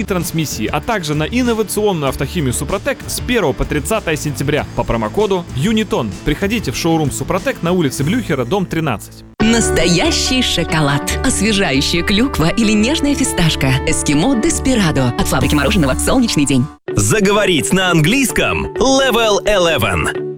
трансмиссии, а также на инновационную автохимию Супротек с 1 по 30 сентября по промокоду ЮНИТОН. Приходите в шоурум Супротек на улице Блюхера, дом 13. Настоящий шоколад. Освежающая клюква или нежная фисташка. Эскимо Деспирадо. От фабрики мороженого «Солнечный день». Заговорить на английском Level 11.